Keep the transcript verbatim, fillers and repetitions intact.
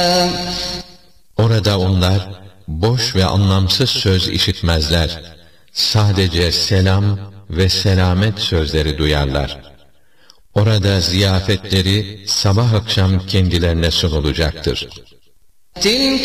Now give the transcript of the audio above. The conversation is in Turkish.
Orada onlar boş ve anlamsız söz işitmezler. Sadece selam ve selamet sözleri duyarlar. Orada ziyafetleri sabah akşam kendilerine sunulacaktır.